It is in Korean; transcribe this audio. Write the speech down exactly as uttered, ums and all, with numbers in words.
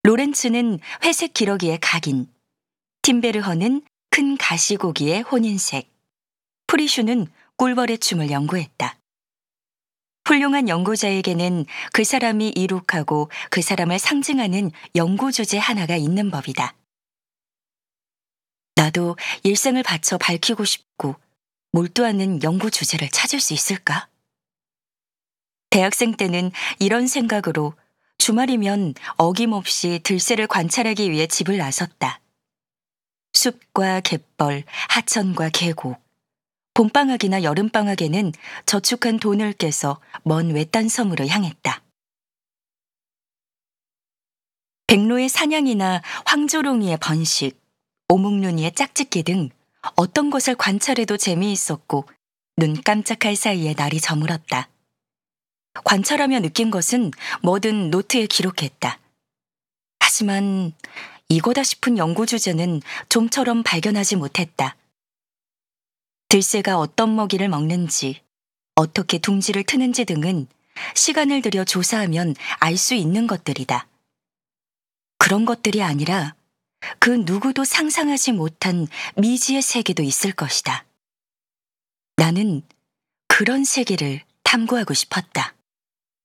로렌츠는 회색 기러기의 각인, 팀베르허는 큰 가시고기의 혼인색, 프리슈는 꿀벌의 춤을 연구했다. 훌륭한 연구자에게는 그 사람이 이룩하고 그 사람을 상징하는 연구 주제 하나가 있는 법이다. 나도 일생을 바쳐 밝히고 싶고 몰두하는 연구 주제를 찾을 수 있을까? 대학생 때는 이런 생각으로 주말이면 어김없이 들새를 관찰하기 위해 집을 나섰다. 숲과 갯벌, 하천과 계곡. 봄방학이나 여름방학에는 저축한 돈을 깨서 먼 외딴 섬으로 향했다. 백로의 사냥이나 황조롱이의 번식, 오목눈이의 짝짓기 등 어떤 것을 관찰해도 재미있었고 눈 깜짝할 사이에 날이 저물었다. 관찰하며 느낀 것은 뭐든 노트에 기록했다. 하지만 이거다 싶은 연구 주제는 좀처럼 발견하지 못했다. 들새가 어떤 먹이를 먹는지, 어떻게 둥지를 트는지 등은 시간을 들여 조사하면 알 수 있는 것들이다. 그런 것들이 아니라 그 누구도 상상하지 못한 미지의 세계도 있을 것이다. 나는 그런 세계를 탐구하고 싶었다.